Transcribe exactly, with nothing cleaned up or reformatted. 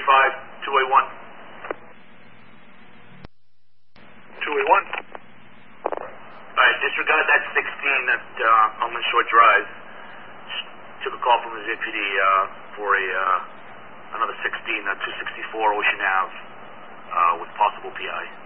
eighty-five, two A one. two A one. Alright, disregard that sixteen at uh, Elman Shore Drive. Took a call from the Z P D uh, for a uh, another sixteen, uh, two sixty-four Ocean Ave uh, with possible P I.